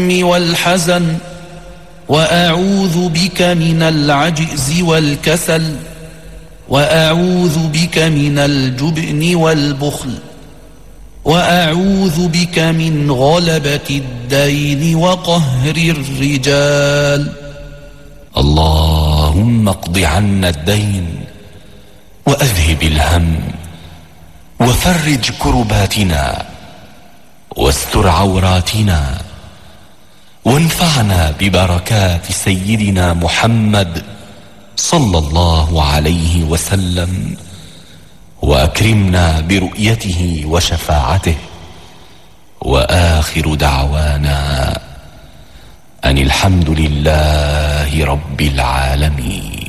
الهم والحزن، وأعوذ بك من العجز والكسل، وأعوذ بك من الجبن والبخل، وأعوذ بك من غلبة الدين وقهر الرجال. اللهم اقض عنا الدين وأذهب الهم وفرج كرباتنا واستر عوراتنا، وانفعنا ببركات سيدنا محمد صلى الله عليه وسلم، وأكرمنا برؤيته وشفاعته. وآخر دعوانا أن الحمد لله رب العالمين.